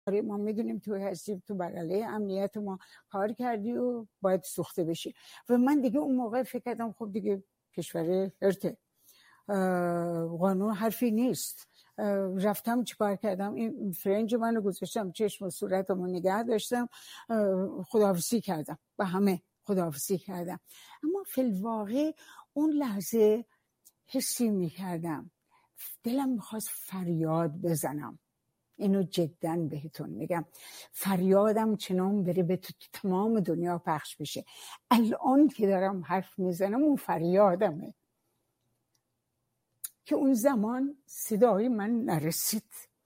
ما میدونیم تو هستیم، تو بغله امنیت ما کار کردی و باید سوخته بشی. و من دیگه اون موقع فکر کردم خب دیگه کشور ارته، قانون حرفی نیست. رفتم چیکار کردم؟ این فرنج منو گذاشتم چشم و صورتمو نگه داشتم، خداحافظی کردم، با همه خداحافظی کردم. اما فی الواقع اون لحظه حسی میکردم دلم میخواست فریاد بزنم. اینو جدا بهتون میگم، فریادم چنان بره به تمام دنیا پخش بشه. الان که دارم حرف میزنم اون فریادمه که اون زمان صدای من نرسید،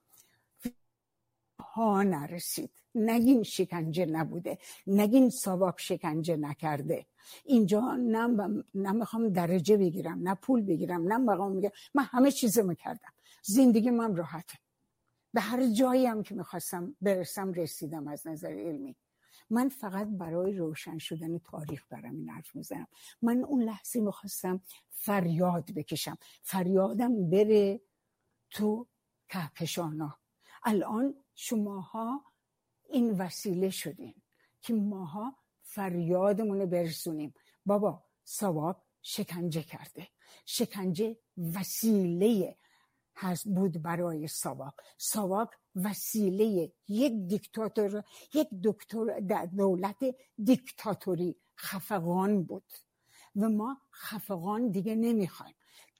نرسید. نگین شکنجه نبوده، نگین ساواک شکنجه نکرده. اینجا نه میخوام درجه بگیرم، نه پول بگیرم، نه مقام بگیرم. من همه چیزو میکردم، زندگی من راحته. به هر جایی هم که میخواستم برسم رسیدم از نظر علمی. من فقط برای روشن شدن تاریخ دارم این حرف میزنم. من اون لحظه میخواستم فریاد بکشم، فریادم بره تو کهکشانا. الان شماها این وسیله شدین که ماها فریادمون برسونیم. بابا ساواک شکنجه کرده، شکنجه وسیله هست بود برای ساواک وسیله یک دیکتاتور، یک دولت دیکتاتوری خفقان بود و ما خفقان دیگه نمیخوایم.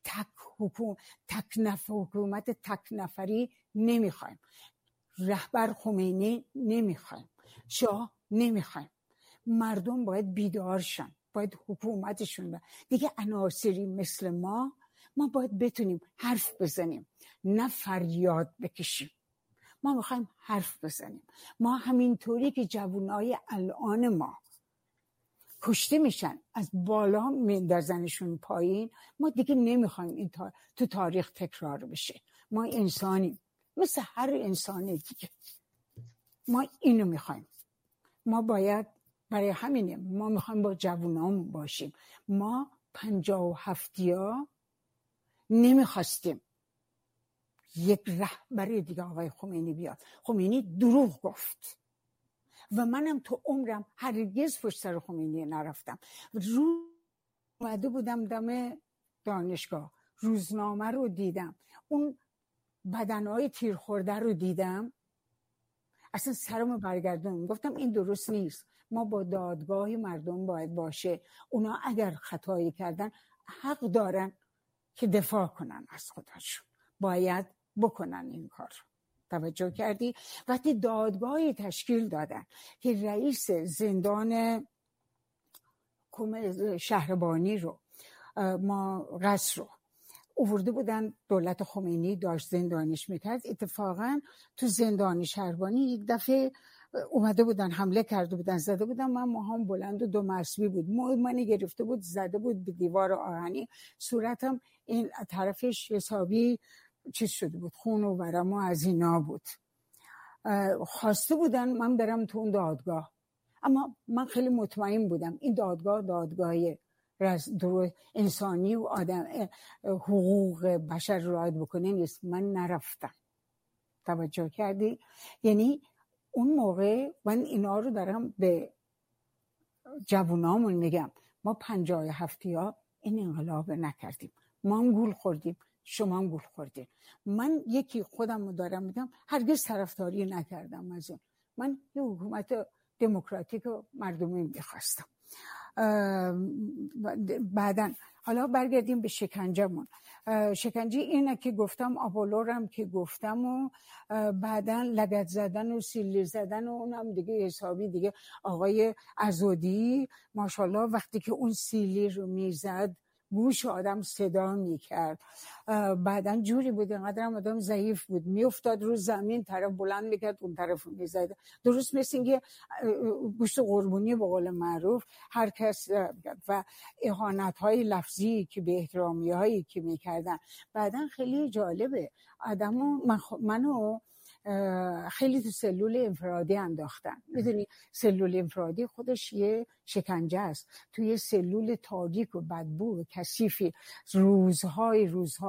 حکومت تک نفری نمیخوایم، رهبر خمینی نمیخوایم، شاه نمیخوایم. مردم باید بیدار شن، باید حکومتشون دیگه عناصری مثل ما باید بتونیم حرف بزنیم، نه فریاد بکشیم. ما میخوایم حرف بزنیم. ما همینطوری که جوانای الان ما کشته میشن، از بالا میندازنشون پایین، ما دیگه نمیخوایم این تو تاریخ تکرار بشه. ما انسانیم مثل هر انسان دیگه، ما اینو میخوایم. ما باید برای همینه ما میخوایم با جوانامون باشیم. ما 57ها نمیخواستیم یک رهبر دیگه آقای خمینی بیاد. خمینی دروغ گفت و منم تو عمرم هرگز پشت سر خمینی نرفتم. اومده بودم دم دانشگاه، روزنامه رو دیدم، اون بدنهای تیر خورده رو دیدم، اصلا سرمو برگردوندم، گفتم این درست نیست. ما با دادگاهی مردم باید باشه. اونا اگر خطایی کردن حق دارن که دفاع کنن از خودشون، باید بکنن این کار. توجه کردی؟ وقتی دادگاهی تشکیل دادن که رئیس زندان شهربانی رو ما قصر رو آورده بودن، دولت خمینی داشت زندانیش میکرد. اتفاقا تو زندان شهربانی یک دفعه اومده بودن حمله کرده بودن، زده بودن. من موهام بلند و 2 مرسبی بود، منی گرفته بود، زده بود به دیوار آهنی، صورتم این طرفش حسابی چیز شده بود، خون و ورم و از اینا بود. خواسته بودن من برم تو اون دادگاه، اما من خیلی مطمئن بودم این دادگاهی انسانی و آدم حقوق بشر رعایت بکنه نیست. من نرفتم. توجه کردی؟ یعنی اون موقع من اینا رو دارم به جوانامون میگم. ما 57ها این انقلاب نکردیم، ما هم گول خوردیم، شما هم گول خوردیم. من یکی خودم رو دارم میگم، هرگز طرفداری نکردم از اون. من یه حکومت دموکراتیک و مردمی میخواستم. بعدن حالا برگردیم به شکنجهمون. شکنجه اینه که گفتم، آپولورم که گفتم، و بعدن لگد زدن و سیلی زدن و اونم دیگه حسابی دیگه. آقای عزودی ماشاءالله وقتی که اون سیلی رو میزد گوش آدم صدا میکرد. بعدن جوری بود، اینقدر هم آدم ضعیف بود، میافتاد رو زمین، طرف بلند میکرد اون طرف میزد. درست مثل اینکه گوشت قربونی به قول معروف هر کس. و اهانت های لفظی که به احترامی هایی که میکردن. بعدن خیلی جالبه، آدمو منو خیلی تو سلول انفرادی انداختن. میدونی سلول انفرادی خودش یه شکنجه است. توی سلول تاریک و بدبو و کثیفی روزها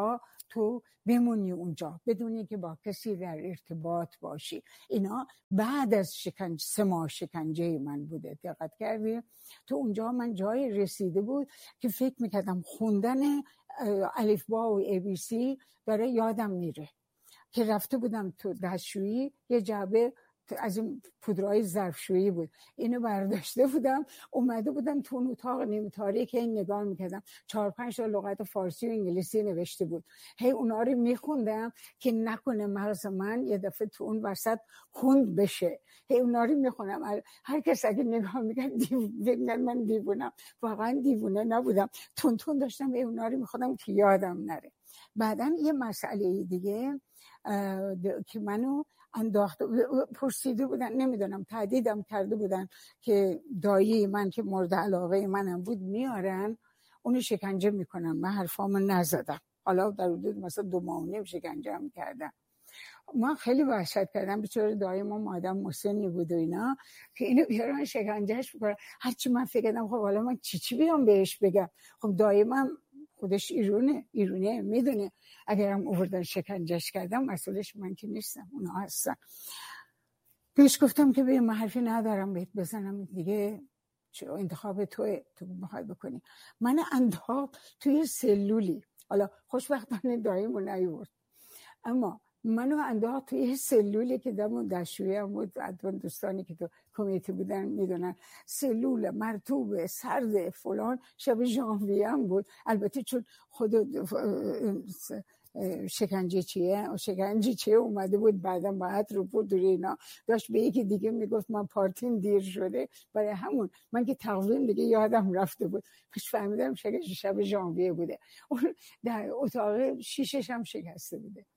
تو بمونی اونجا بدونی که با کسی در ارتباط باشی. اینا بعد از 3 ماه شکنجه من بوده. دقت کردی؟ تو اونجا من جای رسیده بود که فکر میکردم خوندن الفبا و ABC داره یادم میره، که رفته بودم تو دستشویی یه جعبه از این پودرهای ظرفشویی بود، اینو برداشته بودم اومده بودم تو اون اتاق نیمه تاریک که این نگاه میکردم 4-5 تا لغت فارسی و انگلیسی نوشته بود، هی اونا رو میخوندم که نکنه مغز من یه دفعه تو اون وسط کند بشه. هی اونا رو میخونم، هر کس اگه نگاه میکرد من دیوونم، واقعا دیوونه نبودم، تون داشتم هی اونا رو میخوندم که یادم نره. بعدن یه مسئله دیگه که منو انداخت، پرسیده بودن، نمیدونم تهدیدم کرده بودن که دایی من که مورد علاقه منم بود میارن اونو شکنجه میکنن. من حرفامو نزدم، حالا در حدود مثلا 2.5 ماه شکنجه هم کردم. من خیلی وحشت کردم، بیچاره دایی ما آدم مسنی بود و اینا، که اینو بیارن شکنجهش بکنن. هرچی من فکر کردم خب حالا من چی بیام بهش بگم، خب دایی من خودش ایرونه میدونه اگرم آوردن شکنجهش کردم مسئولش من که نیستم، اونا هستن. بهش گفتم که من حرفی ندارم بهت بزنم دیگه، انتخاب تو میخوای بکنی. من انداخت توی سلولی، حالا خوشبختانه داییمو نیورد، اما منو انداخت توی سلولی که دمون دستشویی هم بود، حتما دوستانی که تو کمیته بودن میدونن سلول مرطوب سرد فلان، شب ژانویه هم بود. البته چون خود شکنجه چیه اومده بود بعدم بعد رو بود و اینا داشت به یکی دیگه میگفت من پارتیم دیر شده، برای همون من که تقویم دیگه یادم رفته بود، پس فهمیدم شب ژانویه بوده. در اتاق شیشش هم شکسته بوده.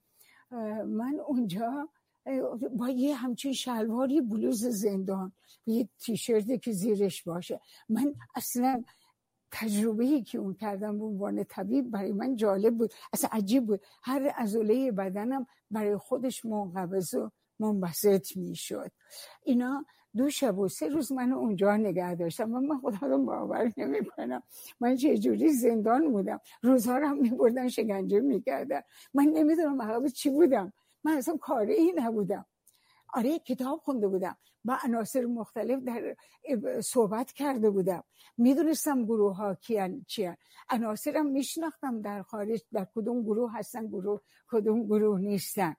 من اونجا با یه همچین شلواری بلوز زندان و یه تیشرتی که زیرش باشه، من اصلا تجربه‌ای که اون کردم به عنوان طبیب برای من جالب بود، اصلا عجیب بود. هر عضله بدنم برای خودش منقبض و منبسط میشد. اینا 2 شب و 3 روز من اونجا نگه داشتم و من خودم رو باور نمی‌کنم من چه جوری زندان بودم. روزها رو هم می‌بردن شکنجه می‌کردن، من نمی‌دونم عقب چی بودم، من اصلا کاری نبودم. آره کتاب خونده بودم، با عناصر مختلف در صحبت کرده بودم، میدونستم گروه ها کیان چیان، عناصرم میشناختم در خارج در کدوم گروه هستن کدوم گروه نیستن.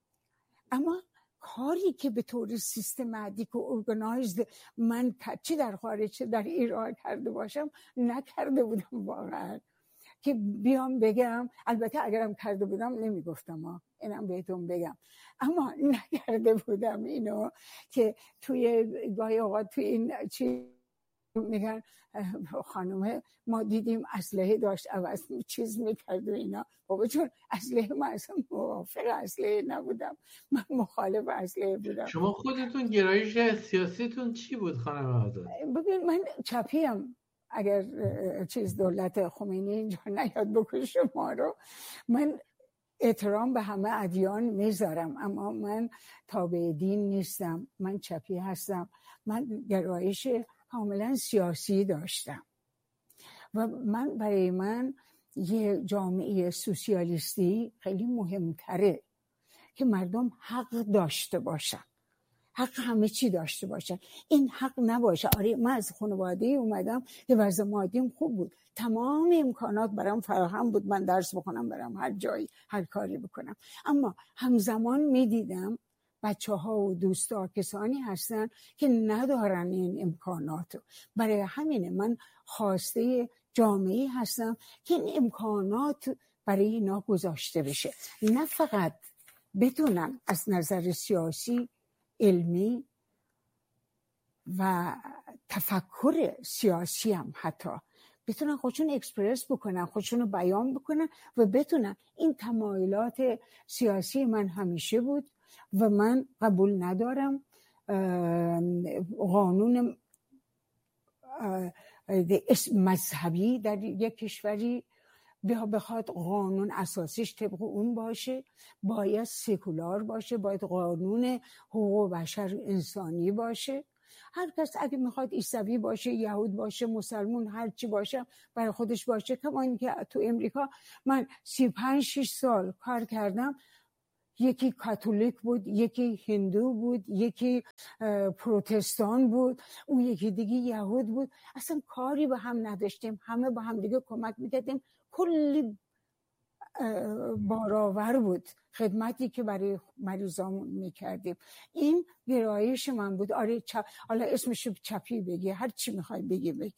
اما کاری که به طور سیستماتیک و ارگانایزد من چی در خارج چه در ایران کرده باشم نکرده بودم واقعا، که بیام بگم. البته اگرم کرده بودم نمیگفتم اینم بهتون بگم، اما نکرده بودم اینو که توی گاهی اوقات توی این چی میگن خانومه ما دیدیم اسلحه داشت عوض چیز میکرد و اینا. بابا چون اسلحه من اصلا موافق اسلحه نبودم، من مخالف اسلحه بودم. شما خودتون گرایش سیاسیتون چی بود خانم آزاد؟ ببین من چپیم، اگر دولت خمینی اینجا نیاد بکشه ما رو. من احترام به همه ادیان میذارم اما من تابع دین نیستم، من چپی هستم. من گرایش کاملا سیاسی داشتم و برای من یه جامعه سوسیالیستی خیلی مهمتره که مردم حق داشته باشن، حق همه چی داشته باشن. این حق نباشه. آره من از خانواده اومدم که وضع مادیم خوب بود، تمام امکانات برام فراهم بود، من درس بخونم، برام هر جایی هر کاری بکنم، اما همزمان میدیدم بچه ها و دوستا کسانی هستن که ندارن این امکاناتو. برای همینه من خواسته جامعه هستم که این امکانات برای اینا گذاشته بشه، نه فقط بتونن از نظر سیاسی، علمی و تفکر سیاسی هم حتی بتونن خودشون اکسپرس بکنن، خودشون بیان بکنن و بتونن. این تمایلات سیاسی من همیشه بود و من قبول ندارم قانون مذهبی در یک کشوری بخواد قانون اساسیش طبق اون باشه، باید سکولار باشه، باید قانون حقوق بشر انسانی باشه هر کس اگه میخواد عیسوی باشه، یهود باشه، مسلمون، هر چی باشه برای خودش باشه. کما اینکه تو امریکا من 35-6 سال کار کردم، یکی کاتولیک بود، یکی هندو بود، یکی پروتستان بود، اون یکی دیگه یهود بود. اصلا کاری به هم نداشتیم، همه با هم دیگه کمک میکردیم. کلی بارآور بود خدمتی که برای مریضامون میکردیم. این گرایش من بود. آره حالا اسمش چپی بگی، هر چی میخوای بگی.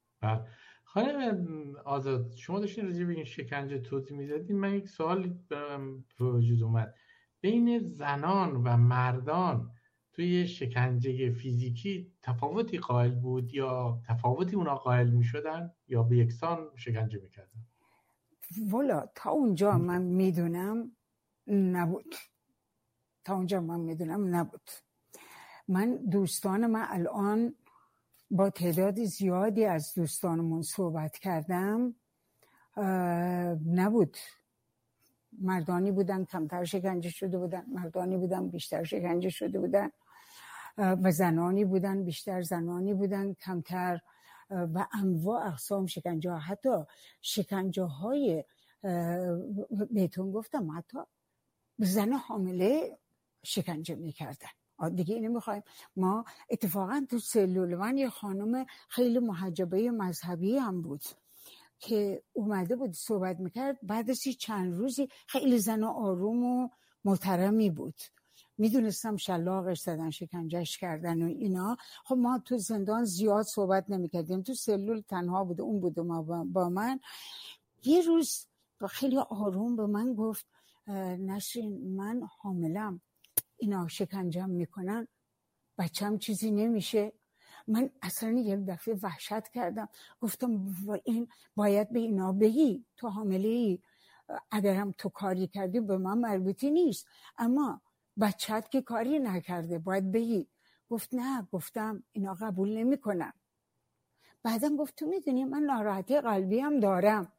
خانم آزاد، شما داشتین راجع به این شکنجه توضیح میدادین، من یک سوال به وجود اومد. بین زنان و مردان توی شکنجه فیزیکی تفاوتی قائل بود یا تفاوتی اونا قائل میشدن یا به یکسان شکنجه میکردن؟ والا تا اونجا من میدونم نبود. من دوستان من الان با تعداد زیادی از دوستانمون صحبت کردم، نبود. مردانی بودن کمتر شکنجه شده بودن، مردانی بودن بیشتر شکنجه شده بودن، و زنانی بودن بیشتر، زنانی بودن کمتر، و انواع اقسام شکنجه ها. حتی شکنجه های بهتون گفتم حتی زن حامله شکنجه میکردن. دیگه اینو میخوایم. ما اتفاقا تو سلول من یه خانم خیلی محجبه مذهبی هم بود که اومده بود صحبت میکرد، بعد از چند روزی خیلی زن آروم و محترمی بود. میدونستم شلاقش زدن، شکنجهش کردن و اینا. خب ما تو زندان زیاد صحبت نمیکردیم، تو سلول تنها بود، اون بود با من. یه روز خیلی آروم به من گفت نسرین من حاملم، اینا شکنجم میکنن، بچم چیزی نمیشه. من اصلا یه دفعه وحشت کردم، گفتم این باید به اینا بگی تو حامله ای، اگرم تو کاری کردی به من مربوطی نیست، اما بچت که کاری نکرده باید بگی. گفت نه، گفتم اینا قبول نمیکنن. بعدم گفت تو میدونی من ناراحتی قلبی هم دارم.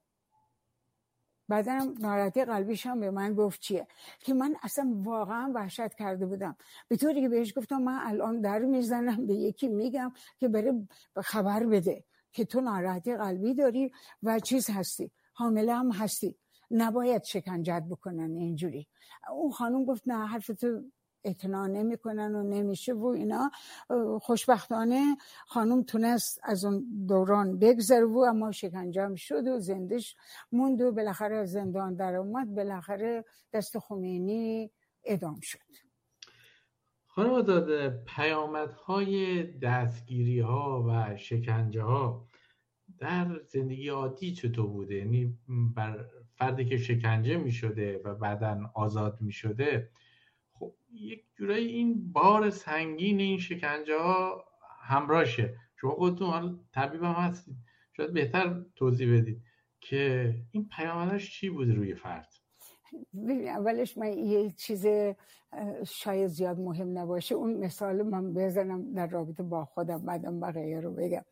بعدم ناراحتی قلبیش هم به من گفت چیه، که من اصلا واقعا وحشت کرده بودم، به طوری که بهش گفتم من الان در میزنم به یکی میگم که بره خبر بده که تو ناراحتی قلبی داری و چیز هستی، حامله هم هستی، نباید شکنجت بکنن اینجوری. اون خانم گفت نه، حرف تو اعتنا نمی کنن و نمیشه و اینا. خوشبختانه خانم تونست از اون دوران بگذره و اما شکنجه شد و زندش موند و بالاخره از زندان در اومد، بالاخره دست خمینی اعدام شد. خانم آزاد، پیامدهای دستگیری ها و شکنجه ها در زندگی عادی چطور بوده؟ یعنی بر فردی که شکنجه می شده و بعداً آزاد می شده، خب یک جورایی این بار سنگین این شکنجه ها همراهشه. شما خودتون حال طبیب هم هستید، شاید بهتر توضیح بدید که این پیامدش چی بوده روی فرد. اولش من یه چیز شاید زیاد مهم نباشه، اون مثال من بزنم در رابطه با خودم، بعدم بقیه رو بگم.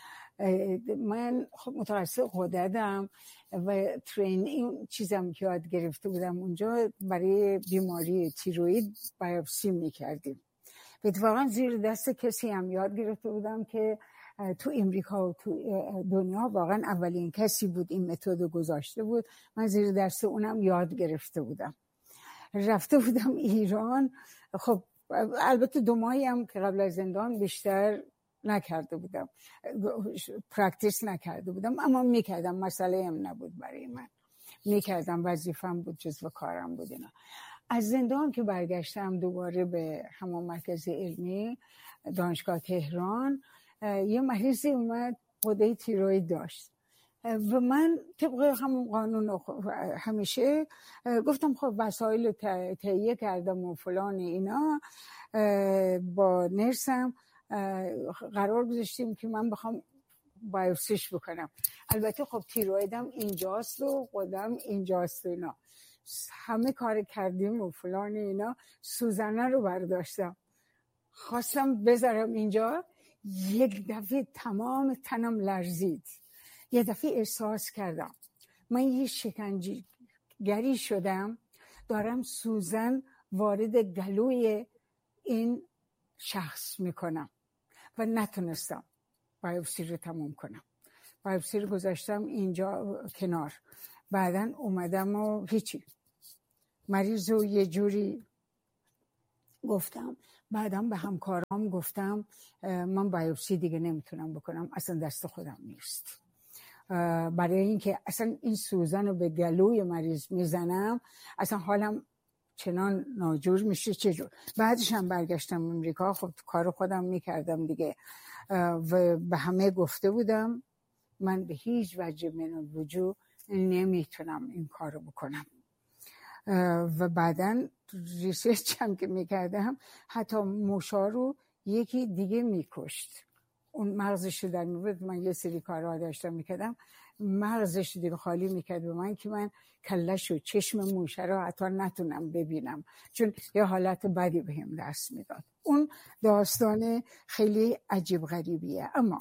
من خب متخصص غددم و این چیزم که یاد گرفته بودم اونجا، برای بیماری تیروید بایوپسی میکردیم. اتفاقا زیر دست کسی هم یاد گرفته بودم که تو امریکا و تو دنیا واقعا اولین کسی بود این متد گذاشته بود. من زیر دست اونم یاد گرفته بودم. رفته بودم ایران. خب البته 2 ماهی هم که قبل از زندان بیشتر نکرده بودم، پرکتیس نکرده بودم، اما میکردم، مسئله هم نبود برای من، میکردم، وظیفم بود، جزو کارم بود اینا. از زندان که برگشتم دوباره به همون مرکز علمی دانشگاه تهران، یه مریضی اومد غده تیروید داشت و من طبق همون قانون همیشه گفتم خب وسایل تهیه کردم و فلان اینا، با نرسم قرار گذاشتیم که من بخوام بایوپسیش بکنم. البته خب تیرویدم اینجاست و غده‌ام اینجاست و اینا، همه کار کردیم و فلان اینا. سوزنه رو برداشتم خواستم بذارم اینجا، یک دفعه تمام تنم لرزید. یه دفعه احساس کردم من یه شکنجهگری شدم، دارم سوزن وارد گلوی این شخص میکنم و نتونستم بایوپسی رو تموم کنم. بایوپسی رو گذاشتم اینجا کنار. بعدن اومدم و هیچی، مریض رو یه جوری گفتم. بعدم به همکارام گفتم من بایوپسی دیگه نمیتونم بکنم، اصلا دست خودم نیست. برای اینکه اصلا این سوزن رو به گلوی مریض میزنم اصلا حالم چنان ناجور میشه چجور. بعدش هم برگشتم امریکا، خب کار خودم میکردم دیگه و به همه گفته بودم من به هیچ وجه من الوجود نمیتونم این کار رو بکنم. و بعدن ریسرچ هم که میکردم حتی موشا رو یکی دیگه میکشت، اون مغزش رو در میورد. من یه سری کارها داشتم میکردم، مغزش دیگه خالی میکرد به من که من کلش و چشم موشه رو حتی نتونم ببینم، چون یه حالت بدی بهم دست میداد. اون داستان خیلی عجیب غریبیه. اما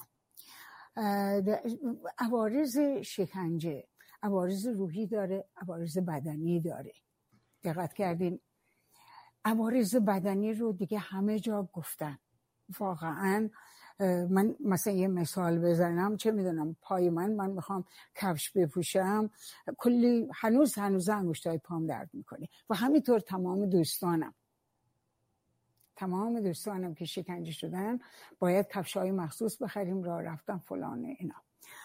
عوارض شکنجه عوارض روحی داره، عوارض بدنی داره. دقت کردین؟ عوارض بدنی رو دیگه همه جا گفتن. واقعا من مثلا یه مثال بزنم، چه میدونم پای من میخوام کفش بپوشم، کلی هنوز انگشتای پام درد میکنه. و همینطور تمام دوستانم که شکنجه شدن باید کفشای مخصوص بخریم، راه رفتن فلان اینا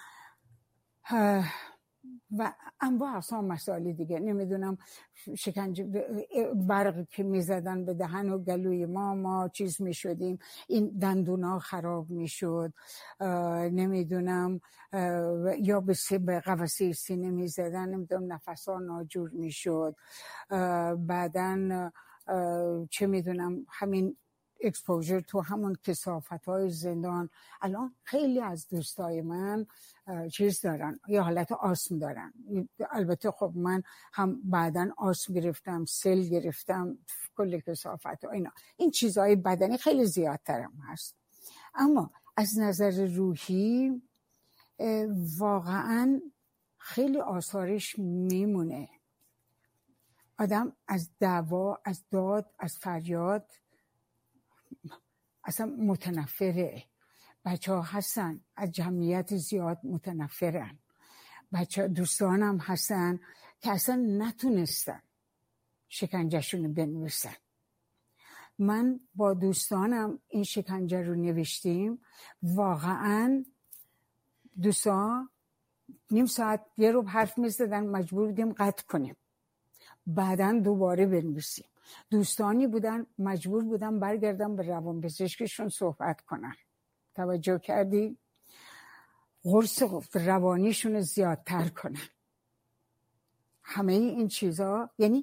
و انواع اقسام مسائل دیگه. نمیدونم شکنجه، برق که میزدن به دهن و گلوی ما چیز میشدیم، این دندونا خراب میشد، نمیدونم یا به قفسه سینه میزدن، نمیدونم نفسا ناجور میشد. بعدن چه میدونم همین اکسپوژر تو همون کثافت‌های زندان. الان خیلی از دوستای من چیز دارن، یه حالت آسم دارن. البته خب من هم بعدن آسم گرفتم، سل گرفتم، کل کثافت‌ها اینا. این چیزهای بدنی خیلی زیادترم هست. اما از نظر روحی واقعا خیلی آثارش میمونه. آدم از دعوا، از داد، از فریاد اصلا متنفره. بچه ها هستن از جمعیت زیاد متنفرن. بچه دوستانم هستن که اصلا نتونستن شکنجهشون بنویسن. من با دوستانم این شکنجه رو نوشتیم. واقعا دوستان نیم ساعت یه رو حرف میزدن، مجبور بودیم قطع کنیم، بعدن دوباره بنویسیم. دوستانی بودن مجبور بودن برگردن به روانپزشکشون صحبت کنن. توجه کردی؟ قرص روانیشون زیادتر کنن. همه این چیزا یعنی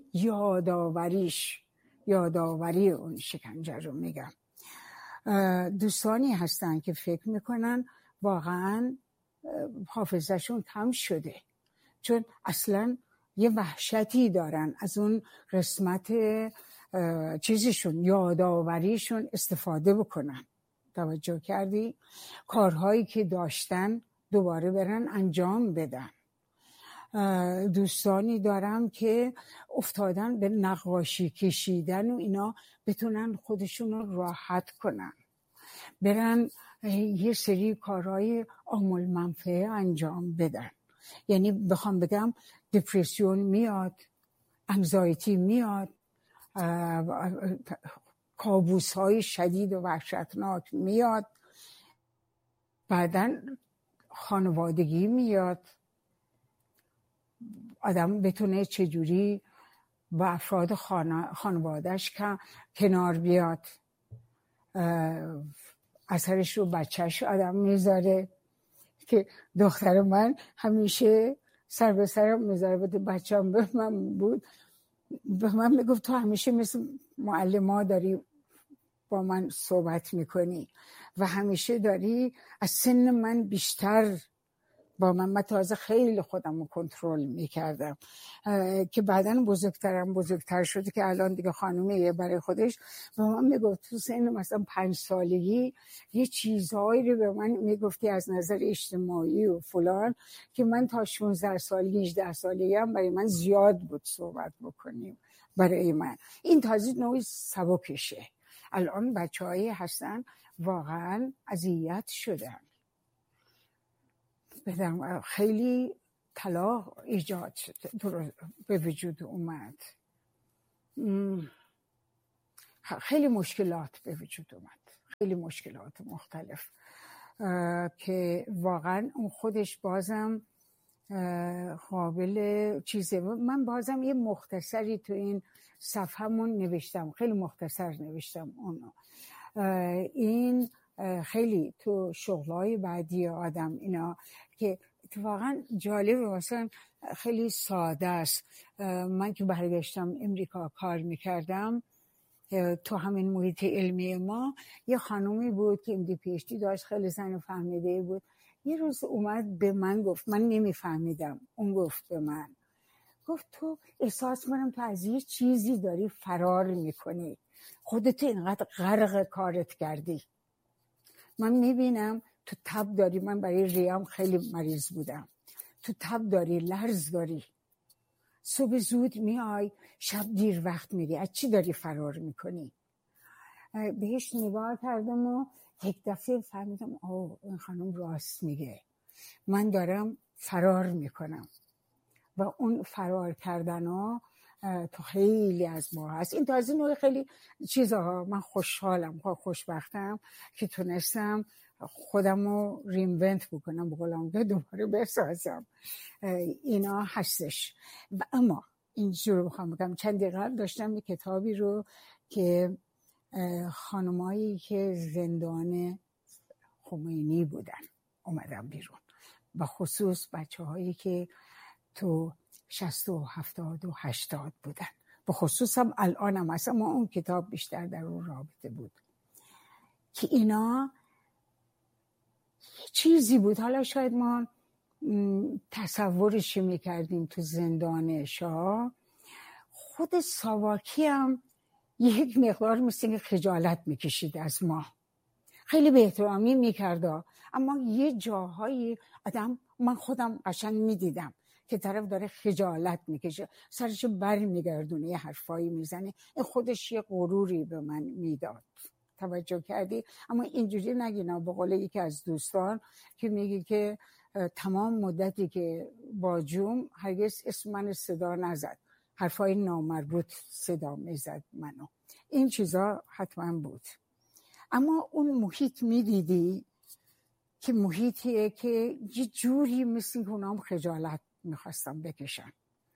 یادآوری اون شکنجه رو میگم. دوستانی هستن که فکر میکنن واقعا حافظهشون کم شده، چون اصلا یه وحشتی دارن از اون قسمت چیزشون، یادآوریشون استفاده بکنن. توجه کردی؟ کارهایی که داشتن دوباره برن انجام بدن. دوستانی دارم که افتادن به نقاشی کشیدن و اینا، بتونن خودشون رو راحت کنن، برن یه سری کارهای عامل منفعه انجام بدن. یعنی بخوام بگم دپرسیون میاد، انگزایتی میاد، کابوس های شدید و وحشتناک میاد، بعدن خانوادگی میاد. آدم بتونه چجوری با افراد خانوادهش کنار بیاد. اثرش رو بچهش آدم میذاره که دختر من همیشه سر به سرم میذاره بود. بچه‌م به من بود، به من میگفت تو همیشه مثل معلم‌ها داری با من صحبت میکنی و همیشه داری از سن من بیشتر با من تازه خیلی خودم رو کنترل میکردم که بعدن بزرگتر شده که الان دیگه خانومیه برای خودش. به من میگفت تو سن مثلا 5 سالگی یه چیزهایی رو به من میگفتی از نظر اجتماعی و فلان که من تا 16 سالگی 18 سالگی هم برای من زیاد بود صحبت بکنیم. برای من این تازه نوعی سبکشه. الان بچه‌هایی هستن واقعا اذیت شدن، خیلی طلاق ایجاد شد، به وجود اومد، خیلی مشکلات به وجود اومد، خیلی مشکلات مختلف که واقعا اون خودش بازم قابل چیزه. من بازم یه مختصری تو این صفحه‌مون نوشتم، خیلی مختصر نوشتم اونو. این خیلی تو شغلای بعدی آدم اینا که واقعا جالب واسه خیلی ساده است. من که برگشتم امریکا کار میکردم تو همین محیط علمی ما، یه خانومی بود که MD PhD داشت، خیلی زن فهمیده بود. یه روز اومد به من گفت، من نمیفهمیدم، اون گفت به من، گفت تو احساس منم تو از یه چیزی داری فرار میکنی، خودتو اینقدر غرق کارت کردی. من میبینم تو تب داری، من برای ریام خیلی مریض بودم، تو تب داری، لرز داری، صبح زود میای، شب دیر وقت میری، از چی داری فرار میکنی؟ بهش نگاه کردم و یک دفعه فهمیدم این خانم راست میگه، من دارم فرار میکنم. و اون فرار کردن ها تو خیلی از ما هست. این تازه نوع خیلی چیزها. من خوشحالم، خوشبختم که تونستم خودم رو ریمونت بکنم، بقولم دوباره بسازم. اینا هستش. و اما اینجور بخوام بگم، چند دقیقه داشتم یه کتابی رو که خانمایی که زندان خمینی بودن اومدن بیرون، و خصوص بچه هایی که تو 60 و 70 و 80 بودن، به خصوص هم الان هم هست، اما اون کتاب بیشتر در اون رابطه بود که اینا چیزی بود. حالا شاید ما تصورش میکردیم تو زندان شاه. خود ساواکی هم یک مقدار مثل که خجالت میکشید از ما، خیلی به احترامی میکرده، اما یه جاهایی آدم، من خودم قشنگ میدیدم که طرف داره خجالت میکشه، سرش بر میگردونه، یه حرفایی میزنه، این خودش یه غروری به من میداد. توجه کردی؟ اما اینجوری نگینا. به قول یکی از دوستان که میگه که تمام مدتی که با جوم هرگز اسم من صدا نزد، حرفای نامربوط صدا میزد منو. این چیزا حتما بود. اما اون محیط میدیدی که محیطیه که یه جوری مثل که اونام خجالت میخواستم بکشن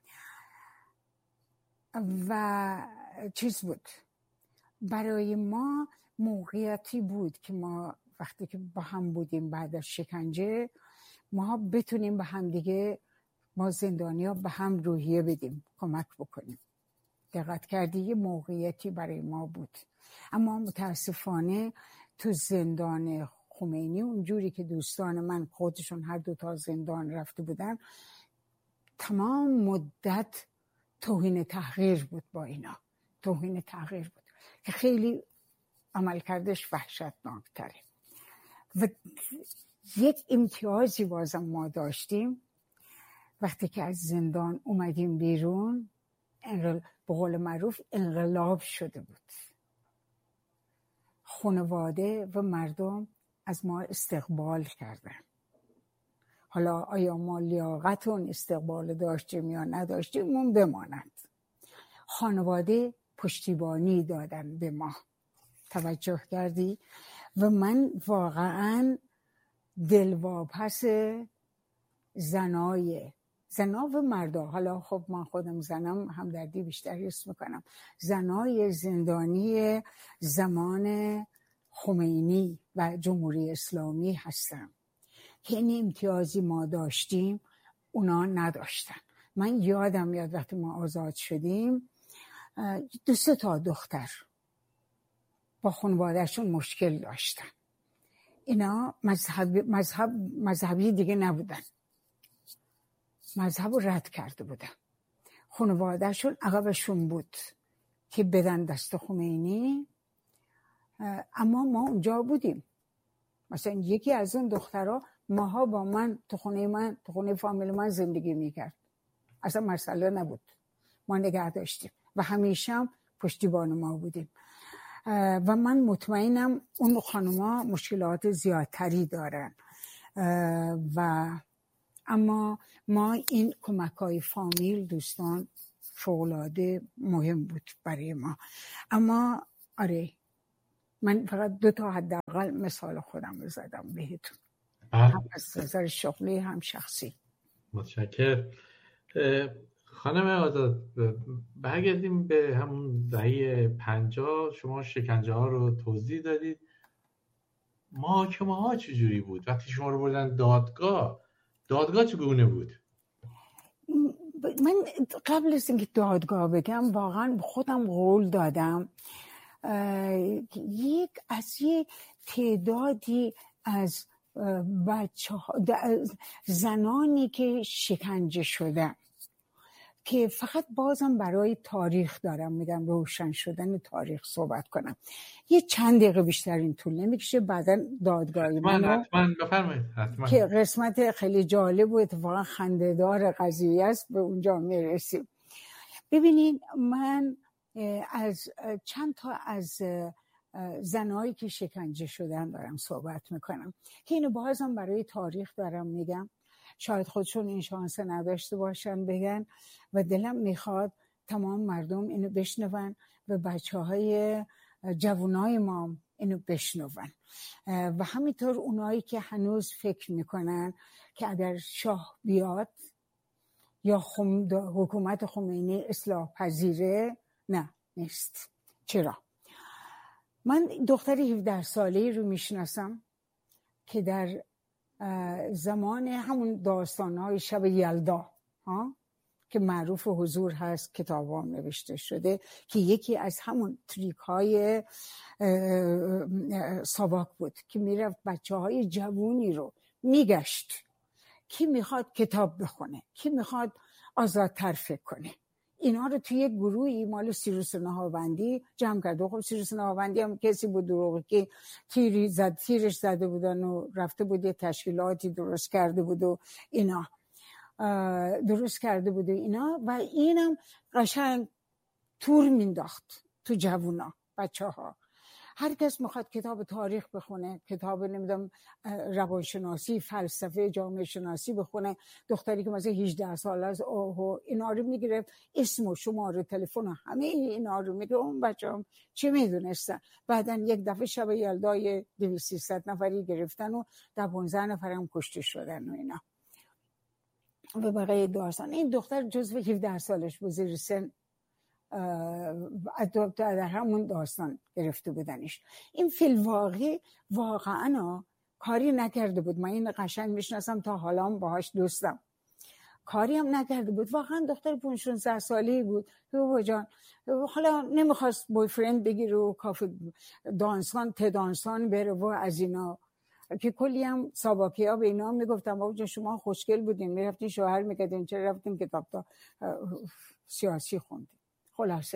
و چیز بود. برای ما موقعیتی بود که ما وقتی که با هم بودیم بعد از شکنجه، ما بتونیم به هم دیگه، ما زندانیا به هم روحیه بدیم، کمک بکنیم. دقت کردی؟ یه موقعیتی برای ما بود. اما متاسفانه تو زندان خمینی اونجوری که دوستان من خودشون هر دوتا زندان رفته بودن، تمام مدت توهین تحقیر بود. با اینا توهین تحقیر بود که خیلی عملکردش وحشتناکتره. و یک امتیازی بازم ما داشتیم وقتی که از زندان اومدیم بیرون، به قول معروف انقلاب شده بود. خانواده و مردم از ما استقبال کردن. حالا آیا ما لیاقت اون استقبال داشتیم یا نداشتیم اون بماند. خانواده پشتیبانی دادن به ما. توجه کردی؟ و من واقعا دلواپس زنا و مردا، حالا خب من خودم زنم، همدردی بیشتر حس میکنم، زنای زندانی زمان خمینی و جمهوری اسلامی هستم که این امتیازی ما داشتیم اونا نداشتن. من یادم میاد وقتی ما آزاد شدیم 2 تا دختر با خانوادهشون مشکل داشتن. اینا مذهبی دیگه نبودن، مذهب رو رد کرده بودن، خانوادهشون عقبشون بود که بدن دست خمینی. اما ما اونجا بودیم. مثلا یکی از اون دخترها ماها با من تو خونه فامیل من زندگی میکرد، اصلا مسئله نبود، ما نگه داشتیم و همیشه هم پشتیبان ما بودیم. و من مطمئنم اون خانوما مشکلات زیادتری دارن و اما ما این کمک‌های فامیل دوستان فوق‌العاده مهم بود برای ما. اما آره من فقط 2 حداقل مثال خودم رو زدم بهتون، هم از نظر شغلی هم شخصی. متشکرم. خانم آزاد، برگردیم به همون دهه 50. شما شکنجه ها رو توضیح دادید. محاکمه ها چجوری بود؟ وقتی شما رو بردن دادگاه چگونه بود؟ من قبل از اینکه دادگاه بگم واقعا خودم قول دادم یک تعدادی از زنانی که شکنجه شدن که فقط بازم برای تاریخ دارم میگم، روشن شدن تاریخ صحبت کنم. یه چند دقیقه بیشتر این طول نمیکشه، بعدا دادگاهی حتما بفرمایید. که قسمت خیلی جالب و اتفاقا خنده‌دار قضیه است به اونجا میرسیم. ببینین من از چند تا از زنایی که شکنجه شدن دارم صحبت میکنم که اینو بازم برای تاریخ دارم میگم. شاید خودشون این شانس نداشته باشن بگن و دلم میخواد تمام مردم اینو بشنون و بچه‌های جوانای ما اینو بشنون و همینطور اونایی که هنوز فکر میکنن که اگر شاه بیاد یا حکومت خمینی اصلاح پذیره. نه، نیست. چرا؟ من دختری 17 ساله‌ای رو میشناسم که در زمان همون داستان‌های شب یلدا که معروف حضور هست، کتابام نوشته شده، که یکی از همون تریک‌های ساواک بود که میرفت بچه‌های جوونی رو میگشت، کی میخواد کتاب بخونه، کی میخواد آزادتر فکر کنه. اینا رو توی یک گروهی مال سیروس نهاوندی جمع کرده. خب سیروس نهاوندی هم کسی بود دروغی که تیرش زده بودن و رفته بود یه تشکیلاتی درست کرده بود و اینا و اینم قشنگ تور مینداخت تو جوونا، بچه ها. هر کس میخواد کتاب تاریخ بخونه، کتاب نمیدونم روانشناسی، فلسفه، جامعه شناسی بخونه. دختری که مثلا 18 ساله است اینا رو میگرفت، اسم و شماره تلفن و همه اینا رو میگه. اون بچه‌ها چه میدونستن؟ بعدن یک دفعه شب یلدای 200-300 نفری گرفتن و 15 نفرم کشته شدن و اینا و بقیه داستان. این دختر جزو 17 سالش بود، زیر سن در همون داستان گرفته بودنش. این فی الواقع واقعا کاری نکرده بود. من این قشنگ میشناسم، تا حالا هم باهاش دوستم. کاری هم نکرده بود. واقعا دختر 15 ساله‌ای بود. بابا جان حالا نمیخواست بوی فرند بگیره و کافه دانسان بره و از اینا، که کلی هم ساواکی ها به اینا میگفتم بابا جان شما خوشگل بودین، میرفتین شوهر میکردین، چرا رفتین کتاب تا سیاسی خوندین؟ خلاصه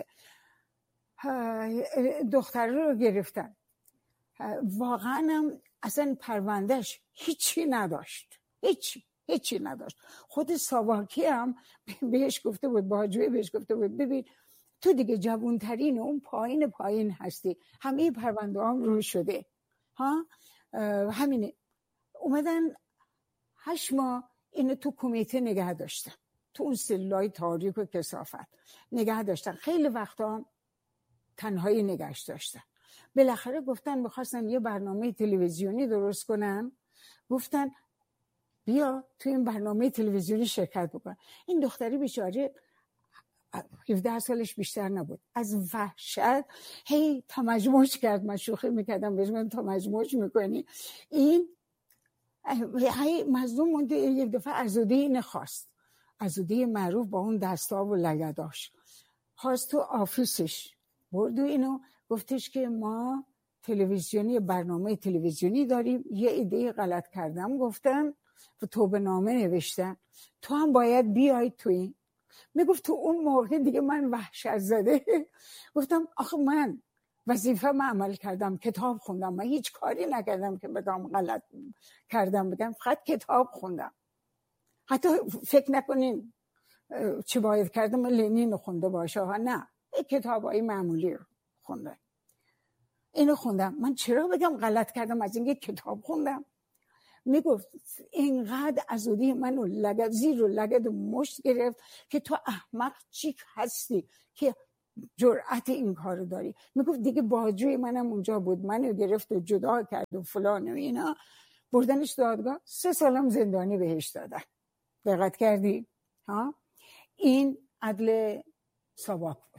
دختر رو گرفتن. واقعا هم اصلا پروندهش هیچی نداشت، هیچی نداشت. خود ساواکی هم بهش گفته بود، باجوی بهش گفته بود ببین تو دیگه جوانترین اون پایین هستی، همه پرونده هم رو شده همینه. اومدن 8 ماه اینو تو کمیته نگه داشتن، تو اون سلولای تاریک و کثافت نگه داشتن. خیلی وقتا تنهایی نگهش داشتن. بالاخره گفتن میخواستن یه برنامه تلویزیونی درست کنن، گفتن بیا تو این برنامه تلویزیونی شرکت بکن. این دختری بیچاره 17 سالش بیشتر نبود، از وحشت هی تمجموج کرد. من شوخی میکردم بهش میگم تمجموج میکنی. این هی مظلوم مونده. یک دفعه عزوده اینه خواست، عزوده معروف با اون دستا و لگداش، خواست تو آفیسش، برد و اینو گفتش که ما تلویزیونی برنامه تلویزیونی داریم، یه ایده غلط کردم گفتن و توبه نامه نوشتن، تو هم باید بیای توی. میگفت تو اون موقع دیگه من وحشت زده گفتم آخه من وظیفه من عمل کردم، کتاب خوندم، من هیچ کاری نکردم که بگم غلط کردم، بگم فقط کتاب خوندم. حتی فکر نکنین چه باید کردم لنین خونده باشه ها، نه، کتابای معمولی رو خونده. اینو خوندم. من چرا بگم غلط کردم؟ از اینکه کتاب خوندم. میگفت اینقدر عزودی منو لگد زیر و لگد و مشت گرفت که تو احمق چیک هستی که جرأت این کارو داری. میگفت دیگه بازجوی منم اونجا بود، منو گرفت و جدا کرد و فلان و اینا، بردنش دادگاه. 3 سالم زندانی بهش دادن. دقت کردی؟ ها، این عدل ساواک بود.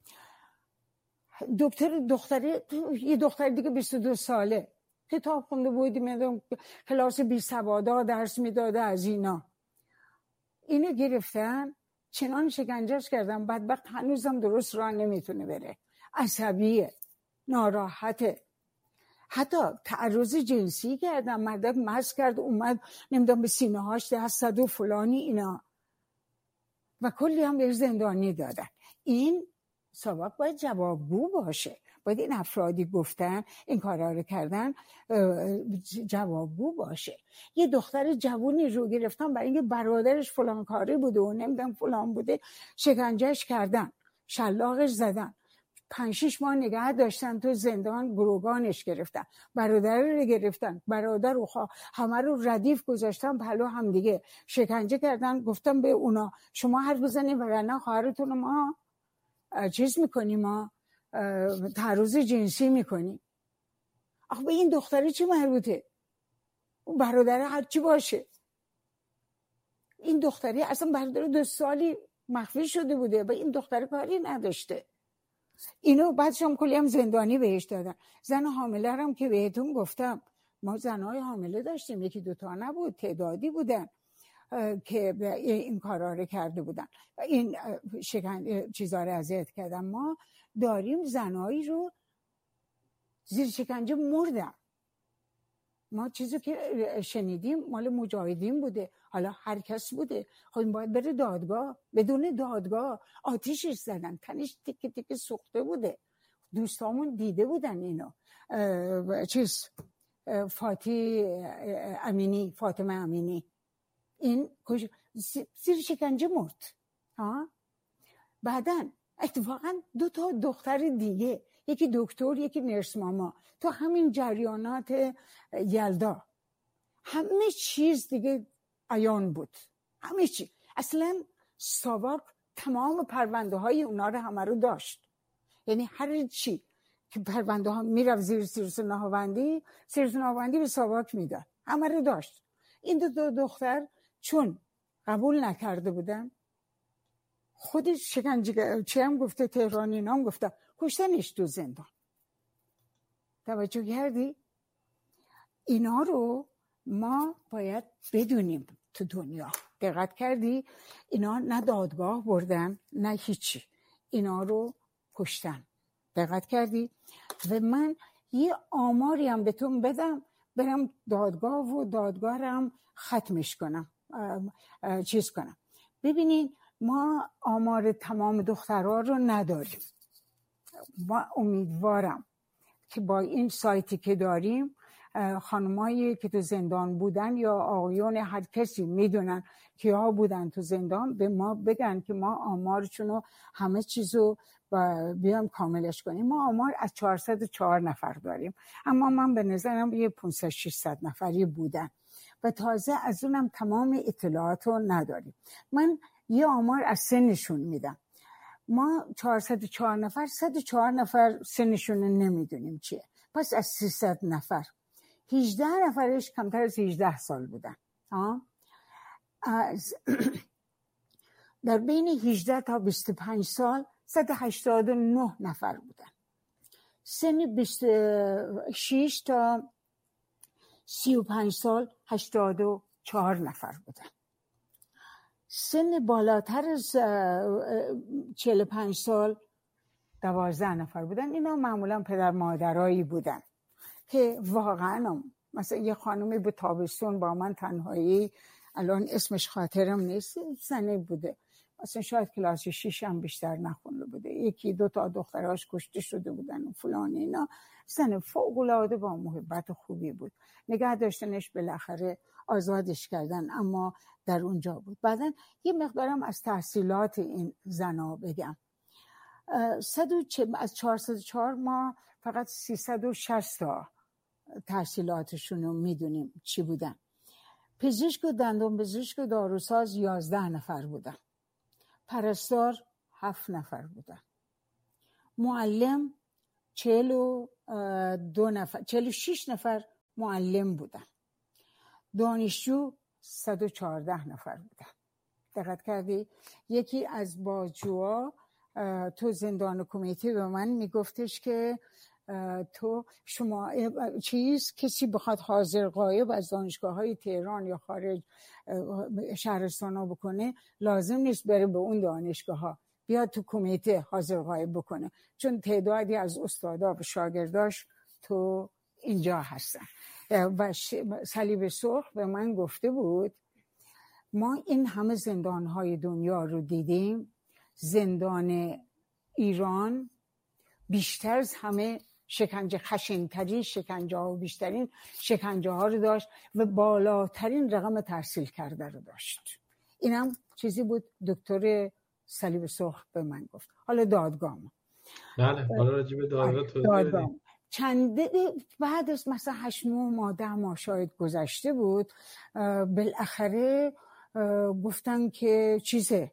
یه دختر دیگه 22 ساله کتاب خونده بود، میدونم کلاس بی سوادا درس میداده از اینا. اینو گرفتن چنان شکنجهش کردن، بدبخت هنوزم درست راه نمیتونه بره، عصبیه، ناراحته، حتی تعرض جنسی کردن، مردک مس کرد اومد نمیدونم به سینه هاش دست زد و فلانی اینا و کلی هم به زندانی دادن. این ساواک باید جوابگو باشه، باید این افرادی گفتن این کارا رو کردن جوابگو باشه. یه دختر جوونی رو گرفتن برای اینکه برادرش فلان کاری بوده و نمیدونم فلان بوده، شکنجهش کردن، شلاقش زدن، 5-6 ماه نگه داشتن تو زندان، گروگانش گرفتن، برادر رو گرفتن، برادر و همه رو ردیف گذاشتن پلو هم دیگه، شکنجه کردن. گفتم به اونا شما حرف بزنید وگرنه خواهرتون ما چیز میکنیم، ما تعرض جنسی میکنیم. آخه به این دختری چی مربوطه؟ اون برادر هر چی باشه. این دختری اصلا برادر 2 سالی مخفی شده بوده، به این دختری کاری نداشته. اینو بعدش هم کلی هم زندانی بهش دادن. زن حامله هم که بهتون گفتم، ما زنهای حامله داشتیم، 1-2 تا نبود، تعدادی بودن که این کارا رو کرده بودن و این چیزا رو اذیت کردن. ما داریم زنهایی رو زیر شکنجه مردن. ما چیزی که شنیدیم مال مجاهدین بوده، حالا هر کس بوده. خب این باید بره دادگاه. بدون دادگاه آتیشش زدن، تنش تیکه تیکه سوخته بوده. دوستامون دیده بودن اینو. فاطمه امینی این زیر شکنجه مرد. بعدن اتفاقا 2 تا دختر دیگه، یکی دکتر یکی نرس ماما، تو همین جریانات یلدا همه چیز دیگه عیان بود، همه چیز. اصلا ساواک تمام پرونده های اونا رو همه رو داشت، یعنی هر چی که پرونده ها میرفت زیر سیرس نهاوندی به ساواک میداد، همه رو داشت. این 2 تا دختر چون قبول نکرده بودن، خودش شکنجه چی هم گفته، تهرانی نام گفته، کشتنش تو زندان. توجه کردی؟ اینا رو ما باید بدونیم تو دنیا. دقت کردی؟ اینا نه دادگاه بردن نه هیچی، اینا رو کشتن. دقت کردی؟ و من یه آماری هم بهتون بدم، برم دادگاه و دادگاه هم ختمش کنم، چیز کنم. ببینین ما آمار تمام دخترها رو نداریم. ما امیدوارم که با این سایتی که داریم، خانمایی که تو زندان بودن یا آقایون هر کسی میدونن که ها بودن تو زندان، به ما بگن که ما آمارشون رو همه چیزو بیام کاملش کنیم. ما آمار از 404 نفر داریم، اما من به نظرم یه 500-600 نفری بودن و تازه از اونم تمام اطلاعات رو نداریم. من یه آمار از سنشون میدم. ما 404 نفر، 104 نفر سنشون نمیدونیم چیه. پس از 300 نفر 18 نفرش کمتر از 18 سال بودن. در بین 18 تا 25 سال 189 نفر بودن. سن 26 تا 35 سال 84 نفر بودن. سن بالاتر از 45 سال 12 نفر بودن. اینا معمولا پدر مادرایی بودن که واقعا مثلا یه خانمی به تابستون با من تنهایی، الان اسمش خاطرم نیست، زنی بوده، مثلا شاید کلاس 6 هم بیشتر نخونده بوده، 1-2 تا دختراش کشته شده بودن و فلان اینا. زن فوق العاده با محبت خوبی بود، نگه داشتنش، بالاخره آزادش کردن، اما در اونجا بود. بعدن یه مقدارم از تحصیلات این زنا بگم. از 404 ما فقط 360 تا تحصیلاتشون رو میدونیم چی بودن. پزشک و دندان پزشک و داروساز 11 نفر بودن، پرستار 7 نفر بودن، معلم 46 نفر معلم بودن، دانشجو 114 نفر بودن. دقت کردی؟ یکی از بازجوها تو زندان کمیته به من میگفتش که تو شما کسی بخواد حاضر غایب از دانشگاه‌های تهران یا خارج شهرستان‌ها بکنه، لازم نیست بره به اون دانشگاه‌ها، بیاد تو کمیته حاضر غایب بکنه، چون تعدادی از استادا و شاگرداش تو اینجا هستن. و صلیب سرخ به من گفته بود ما این همه زندان‌های دنیا رو دیدیم، زندان ایران بیشتر از همه شکنجه، خشن‌ترین شکنجه ها و بیشترین شکنجه ها رو داشت و بالاترین رقم تحصیل کرده رو داشت. اینم چیزی بود دکتر صلیب سرخ به من گفت. حالا دادگاه بله، حالا راجع به دادگاه توضیح بدید. بعد از مثلا 8 ماه 10 ماه شاید گذشته بود، بالاخره گفتن که چیزه.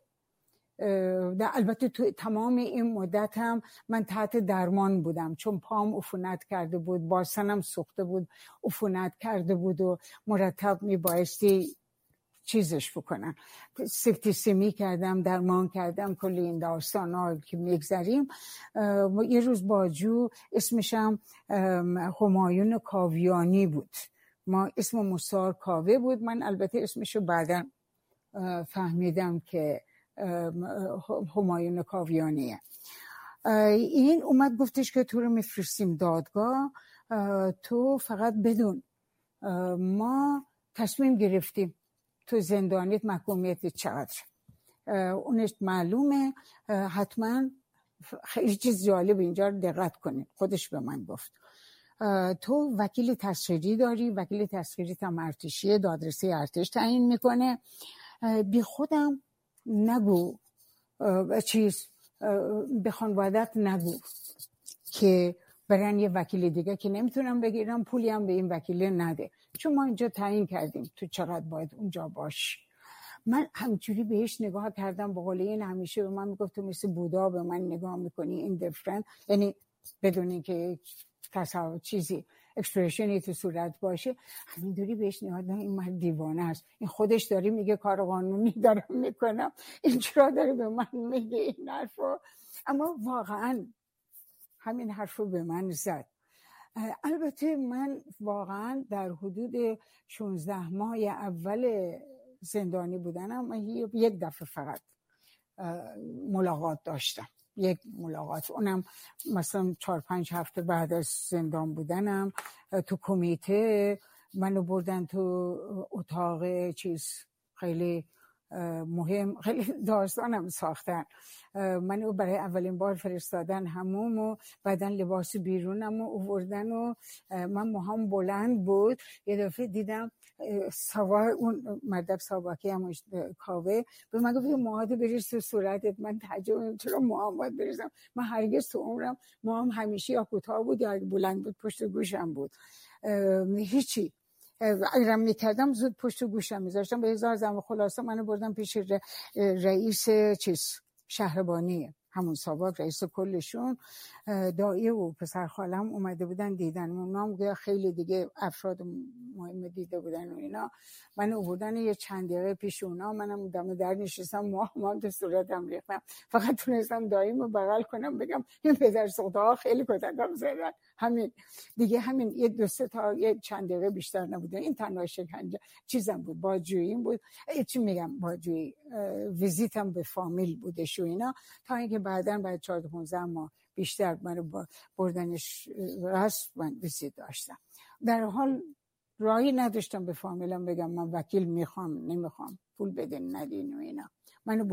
البته تو تمام این مدت هم من تحت درمان بودم، چون پام عفونت کرده بود، باسنم سوخته بود، عفونت کرده بود و مرتب میبایستی چیزش بکنن، سپتیسمی کردم، درمان کردم، کلی این داستانا که میگذریم. یه روز باجو اسمشم همایون کاویانی بود، ما اسم مستعار کاوه بود، من البته اسمشو بعدا فهمیدم که همایون کاویانیه. این اومد گفتش که تو رو میفرستیم دادگاه، تو فقط بدون ما تصمیم گرفتیم تو زندانیت محکومیت چقدر، اونش معلومه، حتما خیلی چیز جالب اینجا رو دقت کنید. خودش به من گفت تو وکیل تسخیری داری، وکیل تسخیری هم ارتشیه، دادرسی ارتش تعیین میکنه، بی خودم نگو به خانوادت نگو که برن یه وکیل دیگه که نمیتونم بگیرم، پولی هم به این وکیل نده، چون ما اینجا تعیین کردیم تو چقدر باید اونجا باشی. من همجوری بهش نگاه کردم، به قول این همیشه به من میگفت تو مثل بودا به من نگاه میکنی، این دیفرنت، یعنی بدون اینکه تصور چیزی اکسپرشنی تو صورت باشه، همینطوری بهش نگاه کردم این مرد دیوانه است، این خودش داره میگه کار قانونی دارم میکنم، این چرا داره به من میگه این حرفو؟ اما واقعا همین حرفو به من زد. البته من واقعا در حدود 16 ماه اول زندانی بودنم من یک دفعه فقط ملاقات داشتم، یک ملاقات، اونم مثلا 4-5 هفته بعد از زندان بودنم تو کمیته منو بردن تو اتاق چیز خیلی مهم، خیلی داستانم ساختن، منو برای اولین بار فرستادن حموم و بعدن لباس بیرونم و آوردن و من موهام بلند بود، یه دفعه دیدم اون مدرک ساواکی هم کاوه به من گفت موهات بریز تو صورتت. من تعجب چرا موهام باید بریزم؟ من هرگز تو عمرم موهام همیشه یا کوتاه بود یا بلند بود، پشت گوشم بود، هیچی. اگرم میکردم زود پشت گوشم میذاشتم. به هزار زمان خلاصه منو بردم پیش رئیس شهربانی همون ساواک، رئیس کلشون، دایه و پسر خالم اومده بودن دیدن، اونام خیلی دیگه افراد مهم دیده بودن و اینا، من آوردن یه چند دقیقه پیش اونا، منم دم در نشستم، موهام تو صورتم ریختم، فقط تونستم داییمو بغل کنم بگم این پدر سوخته خیلی کتکم زدن، همین دیگه، همین یه 2-3 تا یه چند دقیقه بیشتر نبوده. این تنها شکنجه چیزم بود، باجوییم بود، چی میگم باجویی، ویزیتم به فامیل بودش و اینا، تا اینکه بعدن بعد 14-15 ماه بیشتر منو بردنش راست من ویزیت داشتم. در حال راهی نداشتم به فامیلم بگم من وکیل میخوام نمیخوام، پول بدین ندین و اینا. منو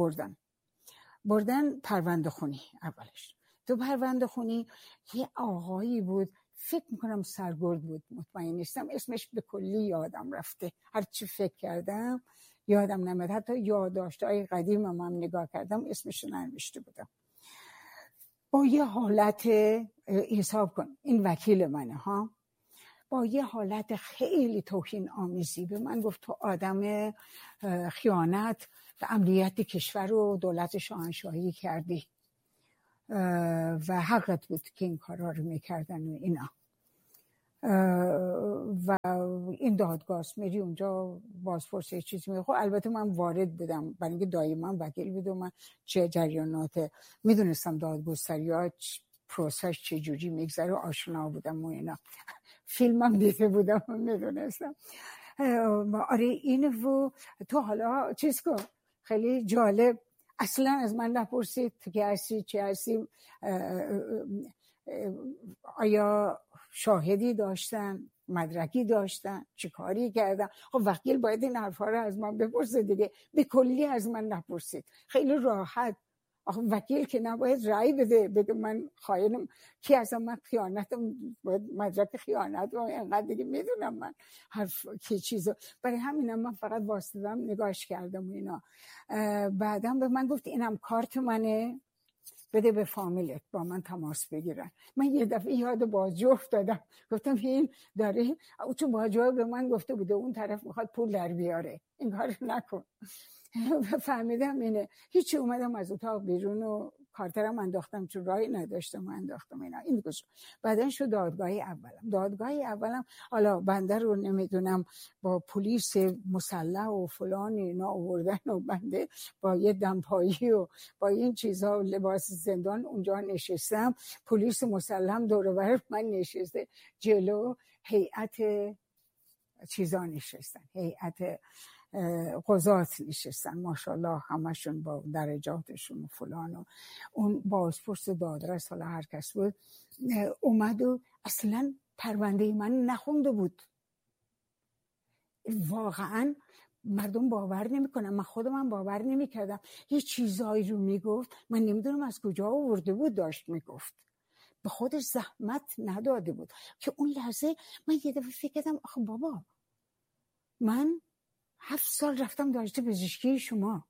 بردن پرونده خونی. اولش تو پرونده خونی یه آقایی بود، فکر میکنم سرگرد بود، مطمئن نیستم اسمش، به کلی یادم رفته، هر چی فکر کردم یادم نمیاد، حتی یادداشت‌های قدیمم هم نگاه کردم اسمش رو ننوشته بودم. با یه حالت حساب کن، این وکیل منه ها، با یه حالت خیلی توهین آمیزی به من گفت تو آدم خیانت به امنیت کشور و دولت شاهنشاهی کردی و حقت بود که این کارا رو میکردن و اینا. و این دادگاه میری اونجا بازپرس یه چیزی میگه. خب البته من وارد بودم برای اینکه دایما وکیل بود و من چه جریانات میدونستم دادگستری ها پروسش چه جوری میگذره، آشنا بودم و اینا، فیلمم دیده بودم و میدونستم. آره اینو تو حالا چیز کن، خیلی جالب، اصلا از من نپرسید تو که هستی چه هستی، آیا شاهدی داشتن، مدرکی داشتن، چی کاری کردن. خب وکیل باید این حرفا رو از من بپرسه دیگه، به کلی از من نپرسید، خیلی راحت. آخه وکیل که نباید رأی بده من خائنم، کی از من خیانتم، باید مدرک خیانت و اینقدر دیگه میدونم من حرف کی چیزو. برای همینم من فقط واسطم نگاش کردم و اینا. بعدم به من گفت اینم کارت منه، بده به فامیلت با من تماس بگیرن. من یه دفعه یاد بازجو افتادم، گفتم این داره، چون بازجو به من گفته بوده اون طرف میخواد پول در بیاره، این کار نکن. فهمیدم اینه، هیچی. اومدم از اتاق بیرون و کارترم انداختم، چون راهی نداشتم انداختم اینا. این گوش بعدن شد دادگاه اولم حالا بنده رو نمیدونم با پلیس مسلح و فلان اینا آوردن و بنده با یه دمپایی و با این چیزا لباس زندان اونجا نشستم، پلیس مسلح دور و بر من نشسته، جلو هیئت چیزا نشستن، هیئت قضات نشستن، ماشاءالله همشون با درجاتشون و فلان و اون بازپرس دادرس حالا هر کس بود اومد و اصلا پرونده من نخونده بود. واقعا مردم باور نمیکنن، من خودم باور نمیکردم. یه چیزایی رو میگفت من نمیدونم از کجا آورده بود، داشت میگفت، به خودش زحمت نداده بود. که اون لحظه من یه دفعه فکر کردم آخه بابا من 7 سال رفتم دانشگاه پزشکی شما،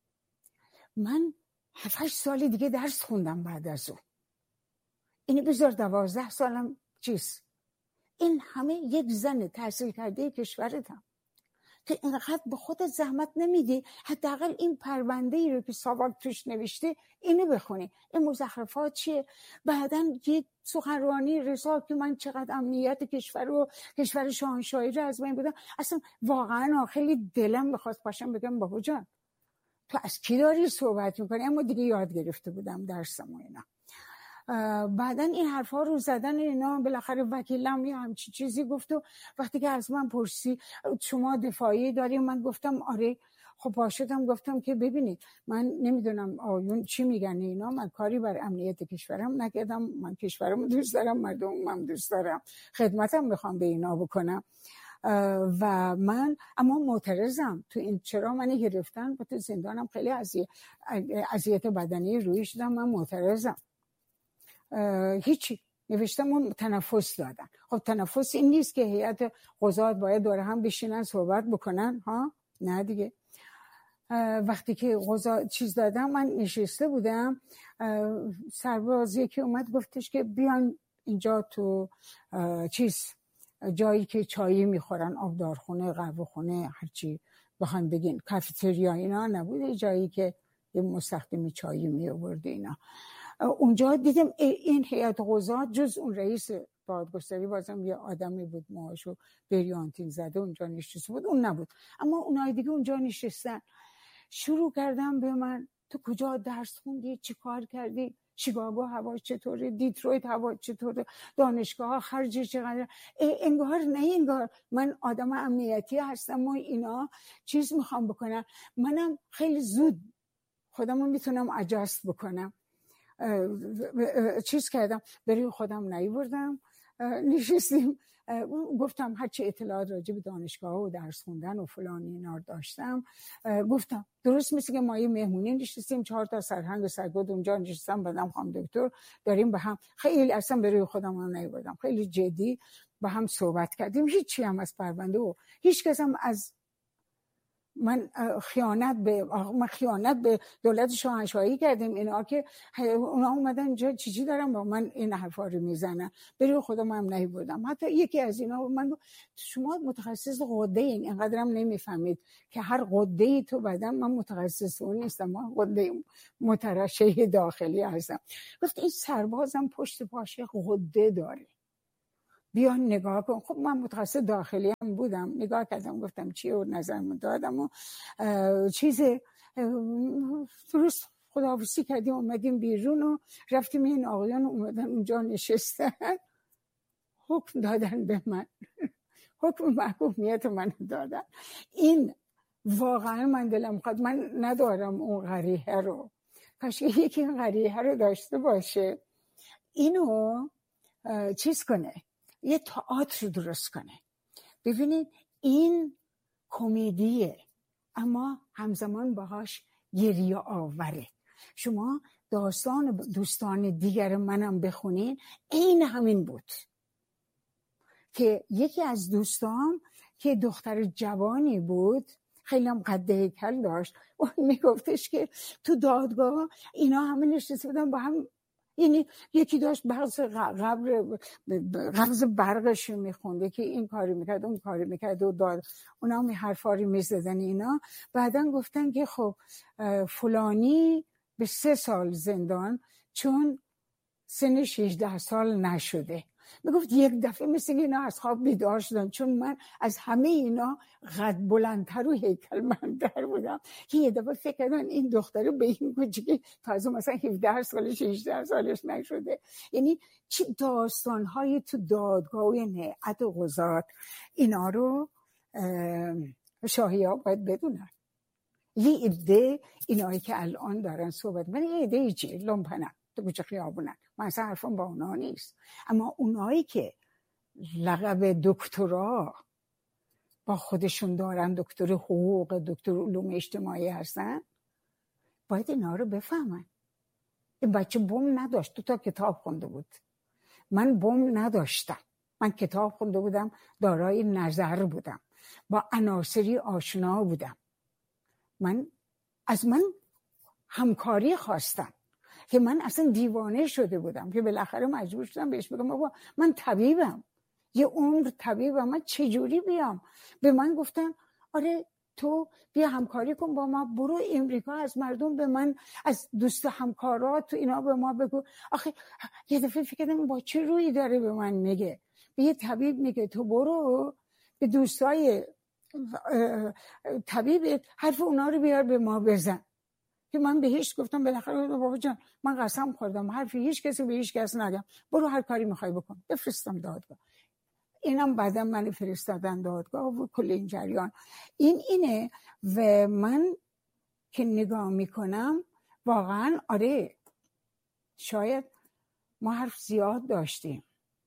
من 7-8 سال دیگه درس خوندم بعد از اون، اینو بذار 12 سالم چیز، این همه یک زن تحصیل کرده کشورتم که اینقدر به خودت زحمت نمیدی حداقل این پرونده ای رو که ساواک توش نوشته اینو بخونی، این مزخرفات چیه. بعدن یک سخنرانی رسال که من چقدر امنیت کشور و کشور شاهنشاهی رو از بین بودم، اصلا واقعا خیلی دلم میخواست پاشم بگم بابا جان تو از کی داری صحبت میکنی، اما دیگه یاد گرفته بودم درسم و اینا. بعدن این حرفا رو زدن اینا، بالاخره وکیلم یه همچی چیزی گفت و وقتی که از من پرسی شما دفاعی داری، من گفتم آره. خب باشدم گفتم که ببینید من نمیدونم آیون چی میگن اینا، من کاری بر امنیت کشورم نکردم، من کشورم دوست دارم، مردمم دوست دارم، خدمتم میخوام به اینا بکنم و من اما معترضم تو این، چرا منو گرفتن و تو زندانم خیلی اذیت بدنی روی شدم، من معترضم. هیچی نوشتم اون تنفس دادن. خب تنفس این نیست که هیئت قضات باید دوره هم بشینن صحبت بکنن ها، نه دیگه. وقتی که قضات چیز دادم من نشسته بودم، سربازی که اومد گفتش که بیان اینجا تو چیز جایی که چایی میخورن، آبدارخونه، قهوه‌خونه، هرچی بخوان بگین، کافتریا اینا نبوده، جایی که یه مستخدم چایی می آورد اینا. اونجا دیدم این هیئت قضات جز اون رئیس دادگستری بازم یه آدمی بود موهاشو بریانتین زده اونجا نشسته بود، اون نبود، اما اونای دیگه اونجا نشستن. شروع کردم به من تو کجا درس خوندی، چی کار کردی، شیکاگو هوا چطوره، دیترویت هوا چطوره، دانشگاه ها خرج چقدر، انگار نه انگار من آدم امنیتی هستم و اینا چیز میخوام بکنم. منم خیلی زود خودمو میتونم اجاست بکنم، چیز کردم برای خودم نیوردم، نشستیم گفتم هرچی اطلاعات راجع به دانشگاه و درس خوندن و فلان اینا داشتم، گفتم درست مثل که ما یه مهمونی نشستیم 4 تا سرهنگ و سرگرد اونجا نشستم، بعدم خانم دکتر داریم به هم، خیلی اصلا برای خودم هم نیوردم، خیلی جدی با هم صحبت کردیم، هیچی هم از پرونده و هیچ کس هم از من خیانت به دولت شاهنشاهی کردیم. اینا که اونا اومدن اینجا چیزی دارن با من این حرفا رو میزنن. بری خدا من نمیبودم. حتی یکی از اینا من شما متخصص غده این اینقدرم نمیفهمید که هر غده ای تو بدن، من متخصص اون نیستم، من غده مترشح داخلی هستم. گفت این سربازم پشت پاش غده داره، بیا نگاه کن. خب من متخصص داخلی هم بودم، نگاه کردم گفتم چیه و نظرم دادم و درست خداحافظی کردیم، اومدیم بیرون و رفتیم. این آقایان اومدن اونجا نشستن، حکم دادن به من، حکم محکومیت من دادن. این واقعا من دلم خواهد، من ندارم اون قریحه رو، کاش یکی این قریحه رو داشته باشه، اینو چیز کنه، یه تئاتر درست کنه. ببینید این کمدیه اما همزمان باهاش گریه آوره. شما داستان دوستان دیگر منم بخونین، این همین بود که یکی از دوستان که دختر جوانی بود، خیلی هم قد هیکل داشت، و میگفتش که تو دادگاه اینا همه نشسته بودن با هم، یعنی یکی داشت قبض برقش میخونده که این کاری میکرد اون کاری میکرد و داد اونا هم حرفاری میزدن اینا. بعدن گفتن که خب فلانی به 3 سال زندان چون سنش 18 سال نشده. میگفت یک دفعه مثل اینا از خواب بیدار شدن، چون من از همه اینا قد بلندتر و هیکل مندتر بودم که یه دفعه فکر کردن این دختره به این کوچیکی تازه مثلا 17 سالش 18 سالش نشده. یعنی چه داستان‌های تو دادگاه و هیئت قضات، اینا رو شاهی‌ها باید بدونن. یه عده اینایی که الان دارن صحبت من، یه عده چی لومپنن تو کوچه خیابونن، من اصلا حرفم با اونا نیست، اما اونایی که لقب دکترا با خودشون دارن، دکتر حقوق، دکتر علوم اجتماعی هستن، باید اینا رو بفهمن. این بچه بم نداشت، 2 تا کتاب خونده بود. من بم نداشتم، من کتاب خونده بودم، دارای نظر بودم، با عناصری آشنا بودم. از من همکاری خواستم که من اصلا دیوانه شده بودم که بالاخره مجبور شدم بهش بگم بابا من طبیبم، یه عمر طبیبم، من چجوری بیام؟ به من گفتن آره تو بیا همکاری کن با ما، برو امریکا، از مردم به من، از دوست همکارات تو اینا به ما بگو. آخه یه دفعه فکر کردم با چه رویی داره به من میگه؟ به یه طبیب میگه تو برو به دوستای طبیبت حرف اونا رو بیار به ما بزن. که من به هیچ گفتم بالاخره بابا جان من قسم خوردم حرف هیچ کسی به هیچ کس نگم، برو هر کاری میخوای بکن. بفرستم دادگاه. اینم بعدا من فرستادن دادگاه و کل این جریان اینه. و من که نگاه میکنم واقعا آره شاید ما حرف زیاد داشتیم،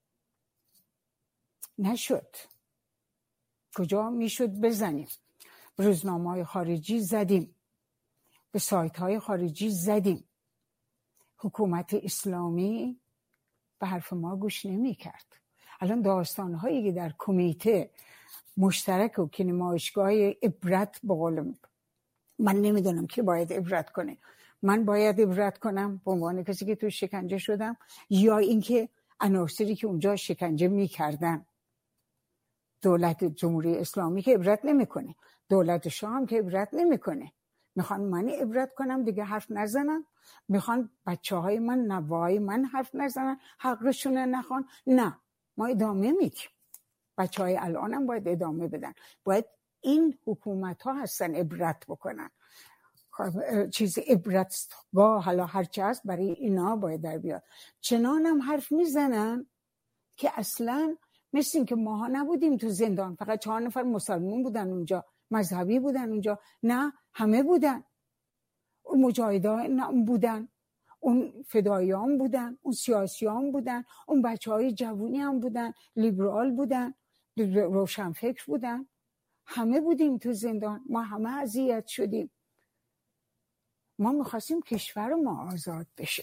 نشد. کجا میشد بزنیم؟ به روزنامه‌های خارجی زدیم، به سایت‌های خارجی زدیم. حکومت اسلامی به حرف ما گوش نمی‌کرد. الان داستان‌هایی که در کمیته مشترک و که نمایشگاه عبرت بقول من نمیدونم کی باید عبرت کنه. من باید عبرت کنم به عنوان کسی که تو شکنجه شدم، یا اینکه عناصری که اونجا شکنجه می‌کردن؟ دولت جمهوری اسلامی که عبرت نمی‌کنه، دولت شاه هم که عبرت نمی‌کنه. میخوان من عبرت کنم دیگه حرف نزنم؟ میخوان بچه‌های من، نوای من حرف نزنن، حقشونه نخوان؟ نه، ما ادامه میدیم. بچه‌های الانم باید ادامه بدن. باید این حکومت‌ها هستن عبرت بکنن. چیز عبرتگاه حالا هرچی هست برای اینا باید در بیاد. چنانم حرف میزنن که اصلا مثل این که ماها نبودیم تو زندان، فقط 4 نفر مسلمان بودن اونجا، مذهبی بودن اونجا. نه، همه بودن. اون مجاهدان بودن، اون فداییان بودن، اون سیاسیان بودن، اون بچه‌های جوونی هم بودن، لیبرال بودن، روشنفکر بودن. همه بودیم تو زندان، ما همه اذیت شدیم. ما می‌خواستیم کشور ما آزاد بشه.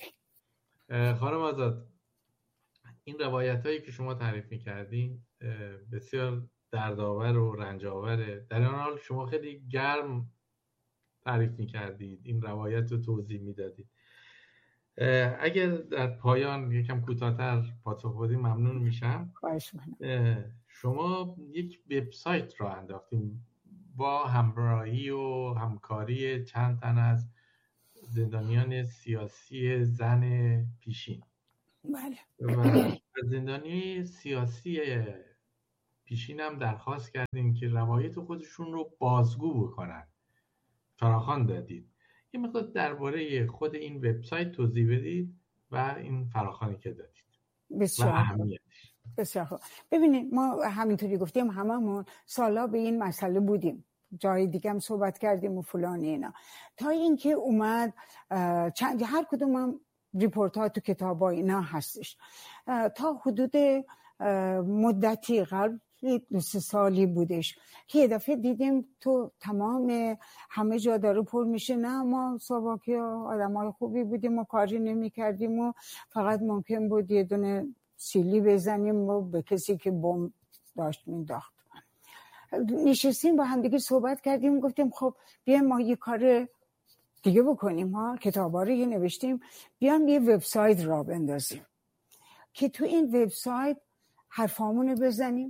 خانم آزاد، این روایت‌هایی که شما تعریف می‌کردین بسیار دردآور و رنجاوره. در این حال شما خیلی گرم تعریف می‌کردید، این روایت رو توضیح می‌دادید. اگر در پایان یکم کوتاه‌تر پاسخ بدید ممنون میشم. خواهش می‌کنم. شما یک وبسایت را انداختیم با همراهی و همکاری چند تن از زندانیان سیاسی زن پیشین. بله. و از زندانی سیاسی پیشین هم درخواست کردیم که روایت خودشون رو بازگو بکنن. فراخوان دادید. یه مقدار درباره خود این وبسایت توضیح بدید و این فراخوانی که دادید و اهمیتش. بسیار خوب. ببینید ما همینطوری گفتیم هممون سالا به این مسئله بودیم، جای دیگه هم صحبت کردیم و فلانی اینا، تا اینکه اومد هر کدوم هم ریپورت ها تو کتاب ها اینا هستش. تا حدود مدتی قبل 2-3 سالی بودش که یه دفعه دیدیم تو تمام همه جا داره پر میشه. نه ما ساواکی آدمای خوبی بودیم و کاری نمی کردیم و فقط ممکن بود یه دونه سیلی بزنیم و به کسی که بمب داشت مینداخت. نشستیم با هم دیگه صحبت کردیم، گفتیم خب بیایم ما یه کار دیگه بکنیم ها، کتابا رو یه نوشتیم، بیام یه وبسایت را بندازیم که تو این وبسایت حرفامونو بزنیم،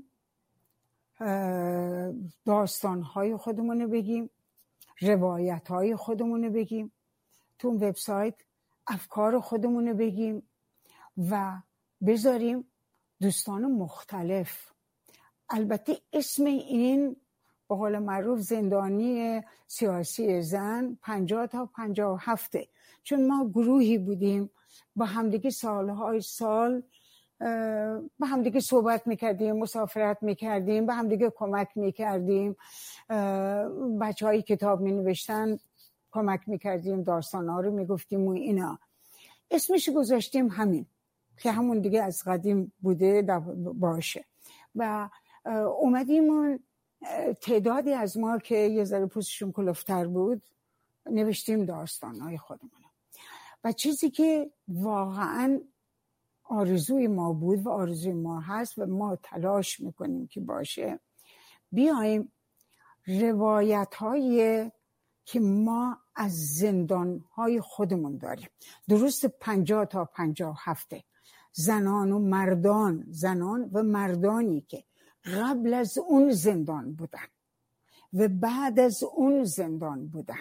داستانهای خودمونو بگیم، روایتهای خودمونو بگیم، تو اون وبسایت افکار خودمونو بگیم و بذاریم دوستان مختلف. البته اسم این به قول معروف زندانی سیاسی زن 50 تا 57، چون ما گروهی بودیم با همدیگه سالهای سال با همدیگه صحبت میکردیم، مسافرت میکردیم، با همدیگه کمک میکردیم، بچه‌های کتاب مینوشتن کمک میکردیم، داستان‌ها رو میگفتیم و اینا. اسمش گذاشتیم همین که همون دیگه از قدیم بوده باشه. و اومدیم تعدادی از ما که یه ذره پوستشون کلفتر بود نوشتیم داستان‌های خودمون. و چیزی که واقعاً آرزوی ما بود و آرزوی ما هست و ما تلاش میکنیم که باشه، بیایم روایت‌های که ما از زندان‌های خودمون داریم، درست 50 تا 57 زنان و مردانی که قبل از اون زندان بودن و بعد از اون زندان بودن،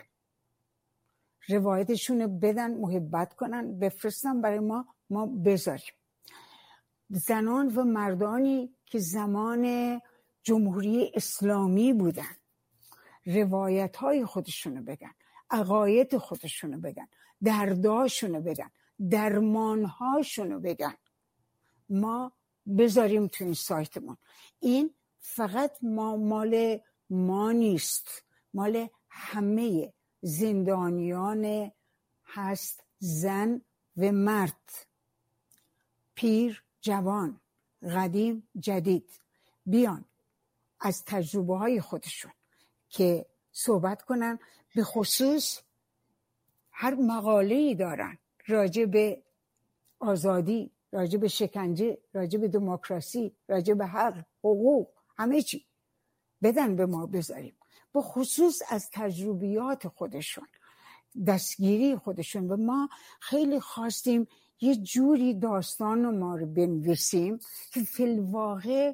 روایتشون بدن، محبت کنن، بفرستن برای ما بذاریم. زنان و مردانی که زمان جمهوری اسلامی بودن، روایت‌های خودشونو بگن، عقاید خودشونو بگن، درداشونو بگن، درمانهاشونو بگن، ما بذاریم تو این سایتمون. این فقط مال ما نیست، مال همه زندانیان هست، زن و مرد، پیر جوان، قدیم جدید، بیان از تجربه های خودشون که صحبت کنن. به خصوص هر مقاله‌ای دارن راجع به آزادی، راجع به شکنجه، راجع به دموکراسی، راجع به حق، حقوق، همه چی بدن به ما بذاریم، به خصوص از تجربیات خودشون، دستگیری خودشون. و ما خیلی خواستیم یه جوری داستان ما رو بنویسیم که فی الواقع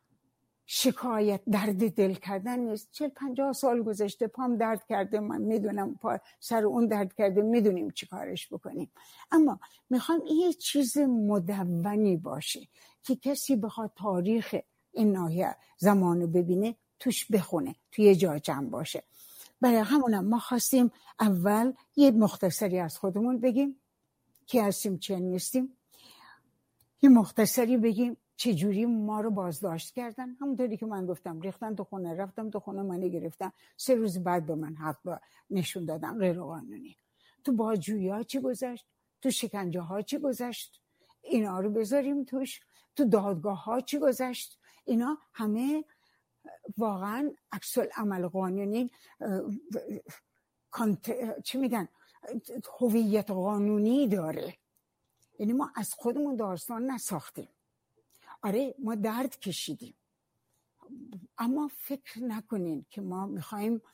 شکایت، درد دل کردن نیست. 40-50 سال گذشته، پام درد کرده، من میدونم، سر اون درد کرده، میدونیم چی کارش بکنیم، اما میخوام یه چیز مدونی باشه که کسی بخواد تاریخ این ناحیه زمانو ببینه، توش بخونه، توی جا جمع باشه. برای همونم ما خواستیم اول یه مختصری از خودمون بگیم، کی هستیم، چه نیستیم، یه مختصری بگیم چجوری ما رو بازداشت کردن. همونطوری که من گفتم، ریختن تو خونه، رفتم تو خونه، منو گرفتن، 3 روز بعد به من حق نشون دادن غیر قانونی. تو بازجویی ها چی گذشت، تو شکنجه ها چی گذشت، اینا رو بذاریم توش. تو دادگاه ها چی گذشت، اینا همه واقعا عکس العمل قانونی، چی میگن، هویت قانونی داره. یعنی ما از خودمون داستان نساختیم. آره ما درد کشیدیم، اما فکر نکنین که ما میخوایم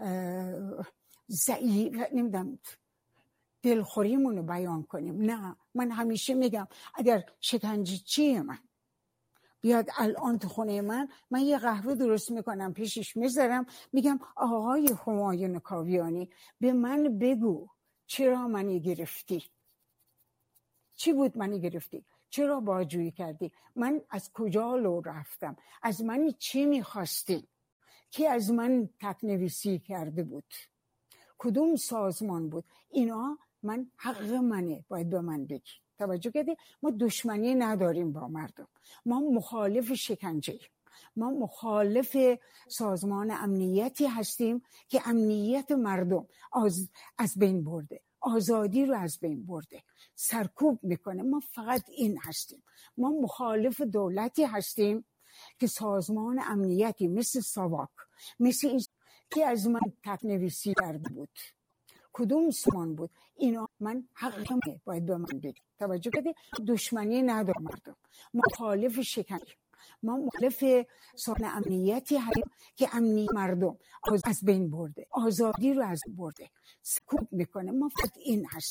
نمیدونم دلخوریمون رو بیان کنیم. نه، من همیشه میگم اگر شکنجه چیه من بیاد الان تو خونه من یه قهوه درست میکنم پیشش میذارم، میگم آقای همایون کاویانی به من بگو چرا منی گرفتی؟ چی بود منی گرفتی؟ چرا باجویی کردی؟ من از کجا لو رفتم؟ از منی چی میخواستی؟ کی از من تکنویسی کرده بود؟ کدوم سازمان بود؟ اینا من حق منه، باید به من بگی. توجه کردی؟ ما دشمنی نداریم با مردم، ما مخالف شکنجه، ما مخالف سازمان امنیتی هستیم که امنیت مردم از بین برده، آزادی رو از بین برده، سرکوب میکنه. ما فقط این هستیم. ما مخالف دولتی هستیم که سازمان امنیتی مثل ساواک، مثل این که از من تکنویسی کرده بود. کدوم سازمان بود؟ اینا من حقمه، باید به من بگی. توجه کردی؟ دشمنی ندارم مردم، ما مخالف شکنجه، ما مخالف سازمان امنیتی هستیم که امنی مردم از بین برده، آزادی رو از برده، سکوب میکنه. ما فقط این هست.